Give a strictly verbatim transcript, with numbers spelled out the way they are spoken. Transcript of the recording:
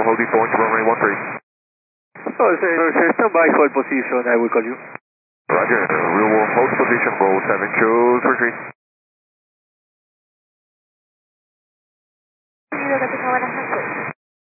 holding point runway one three. Oh, sir, sir, stand by for position, I will call you. Roger, we will hold position for seven two three three. Buenas